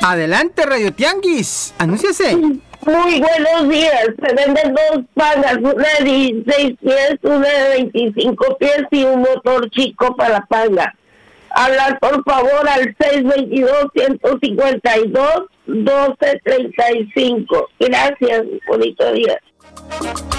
Adelante, Radio Tianguis. Anúnciase. Muy buenos días. Se venden 2 pangas, una de 16 pies, una de 25 pies y un motor chico para la panga. Hablar por favor al 622-152-1235. Gracias, bonito día.